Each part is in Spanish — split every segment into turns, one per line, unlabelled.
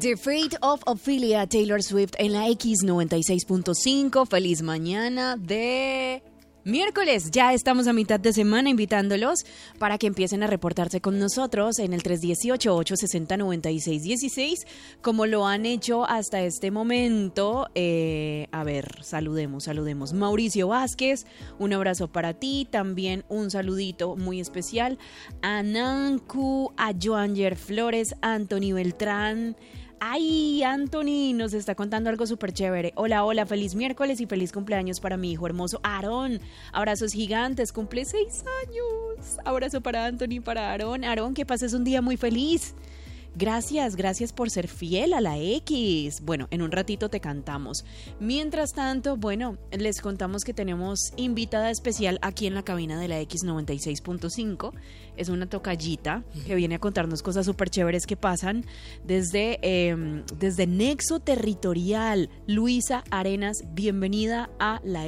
The Fate of Ophelia, Taylor Swift en la X96.5. Feliz mañana de miércoles. Ya estamos a mitad de semana invitándolos para que empiecen a reportarse con nosotros en el 318-860-9616, como lo han hecho hasta este momento. A ver, saludemos. Mauricio Vázquez, un abrazo para ti. También un saludito muy especial a Nancu, a Joanger Flores, a Anthony Beltrán. ¡Ay, Anthony! Nos está contando algo súper chévere. Hola, feliz miércoles y feliz cumpleaños para mi hijo hermoso Aarón. Abrazos gigantes, cumple 6 años. Abrazo para Anthony y para Aarón. Aarón, que pases un día muy feliz. Gracias por ser fiel a la X. Bueno, en un ratito te cantamos. Mientras tanto, bueno, les contamos que tenemos invitada especial aquí en la cabina de la X96.5. Es una tocallita que viene a contarnos cosas súper chéveres que pasan desde Nexo Territorial. Luisa Arenas, bienvenida a la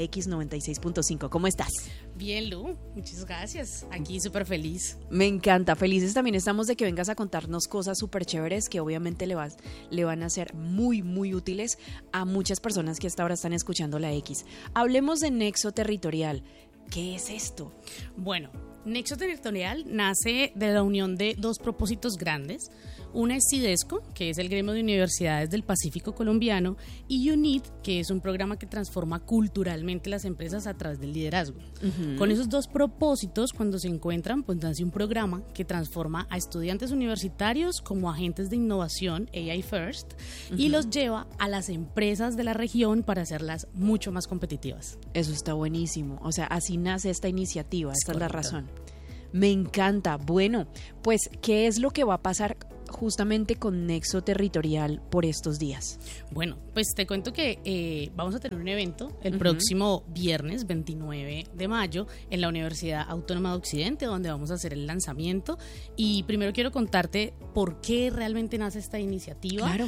X96.5. ¿Cómo estás?
Bien, Lu, muchas gracias. Aquí súper feliz.
Me encanta, felices también estamos de que vengas a contarnos cosas súper chéveres que obviamente le van a ser muy, muy útiles a muchas personas que hasta ahora están escuchando la X. Hablemos de Nexo Territorial. ¿Qué es esto?
Bueno, Nexo Territorial nace de la unión de dos propósitos grandes. Una es CIDESCO, que es el gremio de universidades del Pacífico colombiano, y UNIT, que es un programa que transforma culturalmente las empresas a través del liderazgo. Uh-huh. Con esos dos propósitos, cuando se encuentran, pues nace un programa que transforma a estudiantes universitarios como agentes de innovación, AI First, uh-huh, y los lleva a las empresas de la región para hacerlas mucho más competitivas.
Eso está buenísimo. O sea, así nace esta iniciativa, esta es la razón. Me encanta. Bueno, pues, ¿qué es lo que va a pasar justamente con Nexo Territorial por estos días?
Bueno, pues te cuento que vamos a tener un evento el próximo viernes 29 de mayo en la Universidad Autónoma de Occidente, donde vamos a hacer el lanzamiento. Y primero quiero contarte por qué realmente nace esta iniciativa.
Claro.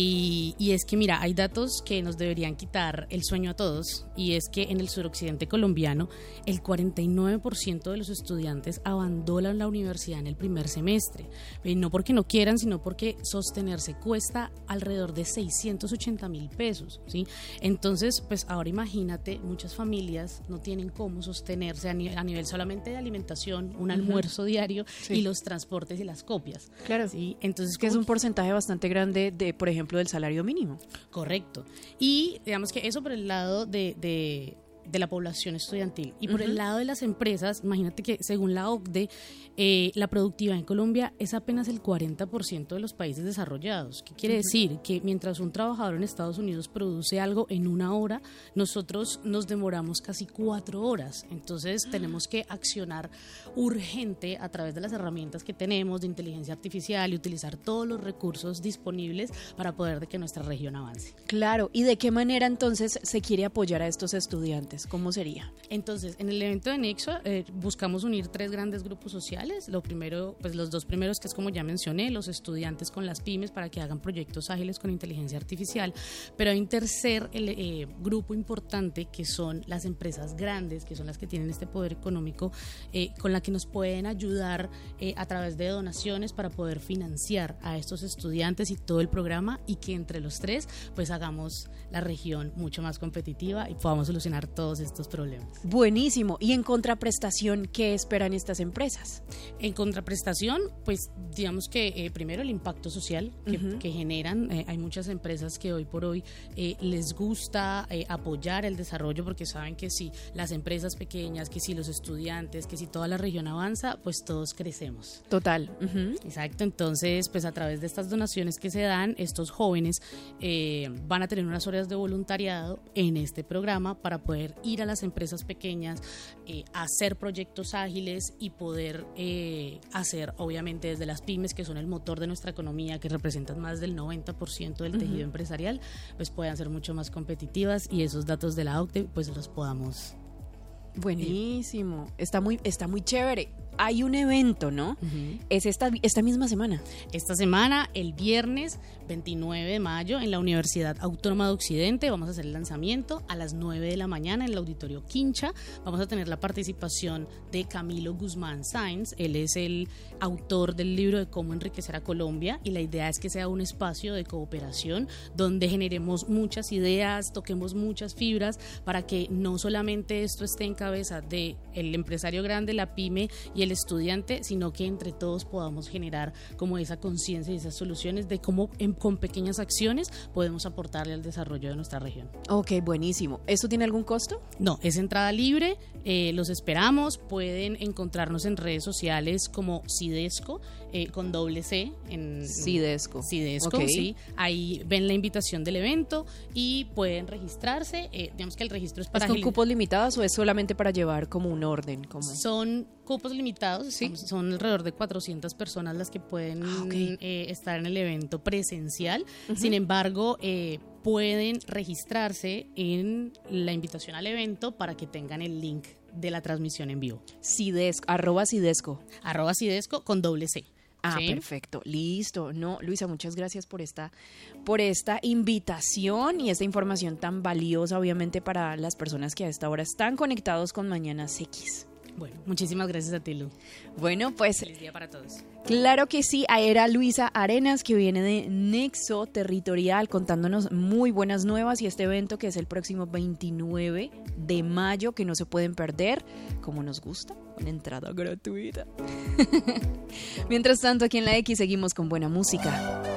Y es que, mira, hay datos que nos deberían quitar el sueño a todos, y es que en el suroccidente colombiano el 49% de los estudiantes abandonan la universidad en el primer semestre. Y no porque no quieran, sino porque sostenerse cuesta alrededor de 680.000 pesos, ¿sí? Entonces, pues ahora imagínate, muchas familias no tienen cómo sostenerse a nivel solamente de alimentación, un almuerzo diario, sí, y los transportes y las copias.
Claro.
¿Sí? Entonces,
que es un porcentaje bastante grande de, por ejemplo, del salario mínimo.
Correcto. Y digamos que eso por el lado de la población estudiantil. Y por el lado de las empresas, imagínate que según la OCDE, la productividad en Colombia es apenas el 40% de los países desarrollados. ¿Qué quiere decir? Que mientras un trabajador en Estados Unidos produce algo en 1 hora, nosotros nos demoramos casi 4 horas. Entonces tenemos que accionar urgente a través de las herramientas que tenemos de inteligencia artificial y utilizar todos los recursos disponibles para poder de que nuestra región avance.
Claro. ¿Y de qué manera entonces se quiere apoyar a estos estudiantes? ¿Cómo sería?
Entonces, en el evento de Nexo buscamos unir 3 grandes grupos sociales. Lo primero, pues los 2 primeros, que es como ya mencioné, los estudiantes con las pymes para que hagan proyectos ágiles con inteligencia artificial. Pero hay un tercer grupo importante, que son las empresas grandes, que son las que tienen este poder económico, con la que nos pueden ayudar a través de donaciones para poder financiar a estos estudiantes y todo el programa, y que entre los 3 pues hagamos la región mucho más competitiva y podamos solucionar todos estos problemas.
Buenísimo. ¿Y en contraprestación qué esperan estas empresas?
En contraprestación, pues digamos que primero el impacto social que generan. Hay muchas empresas que hoy por hoy les gusta apoyar el desarrollo, porque saben que si las empresas pequeñas, que si los estudiantes, que si toda la región avanza, pues todos crecemos.
Total.
Exacto. Entonces, pues a través de estas donaciones que se dan, estos jóvenes van a tener unas horas de voluntariado en este programa para poder ir a las empresas pequeñas, hacer proyectos ágiles y poder hacer, obviamente, desde las pymes, que son el motor de nuestra economía, que representan más del 90% del tejido empresarial, pues puedan ser mucho más competitivas, y esos datos de la OCDE pues los podamos.
Buenísimo, está muy chévere. hay un evento, ¿no? Es esta misma semana.
Esta semana, el viernes 29 de mayo, en la Universidad Autónoma de Occidente, vamos a hacer el lanzamiento a las 9 de la mañana en el Auditorio Quincha. Vamos a tener la participación de Camilo Guzmán Sáenz. Él es el autor del libro de Cómo enriquecer a Colombia, y la idea es que sea un espacio de cooperación donde generemos muchas ideas, toquemos muchas fibras, para que no solamente esto esté en cabeza del empresario grande, la pyme y el estudiante, sino que entre todos podamos generar como esa conciencia y esas soluciones de cómo con pequeñas acciones podemos aportarle al desarrollo de nuestra región.
Ok, buenísimo. ¿Esto tiene algún costo?
No, es entrada libre, los esperamos. Pueden encontrarnos en redes sociales como Cidesco, con doble C.
Cidesco.
Cidesco,
okay.
Sí. Ahí ven la invitación del evento y pueden registrarse. Digamos que el registro es para...
¿Es con cupos limitados o es solamente para llevar como un orden?
Son cupos limitados, ¿sí? Son alrededor de 400 personas las que pueden estar en el evento presencial. Sin embargo, pueden registrarse en la invitación al evento para que tengan el link de la transmisión en vivo.
Cidesco,
@Cidesco con doble C.
¿Sí? Perfecto, listo. No, Luisa, muchas gracias por esta invitación y esta información tan valiosa, obviamente, para las personas que a esta hora están conectados con Mañanas X.
Bueno, muchísimas gracias a ti, Lu.
Bueno, pues...
Feliz día para todos.
Claro que sí, era Luisa Arenas, que viene de Nexo Territorial, contándonos muy buenas nuevas, y este evento que es el próximo 29 de mayo, que no se pueden perder, como nos gusta, con entrada gratuita. Mientras tanto, aquí en la X seguimos con buena música.